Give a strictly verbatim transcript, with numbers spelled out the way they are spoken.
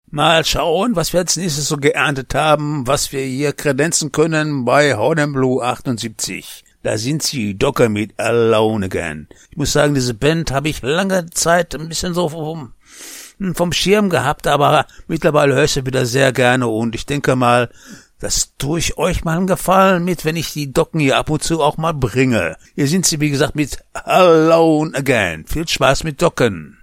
Mal schauen, was wir als nächstes so geerntet haben, was wir hier kredenzen können bei Honenblue achtundsiebzig. Da sind sie, Docker mit Alone Again. Ich muss sagen, diese Band habe ich lange Zeit ein bisschen so vom, vom Schirm gehabt, aber mittlerweile höre ich sie wieder sehr gerne und ich denke mal, das tue ich euch mal einen Gefallen mit, wenn ich die Docken hier ab und zu auch mal bringe. Hier sind sie, wie gesagt, mit Alone Again. Viel Spaß mit Docken.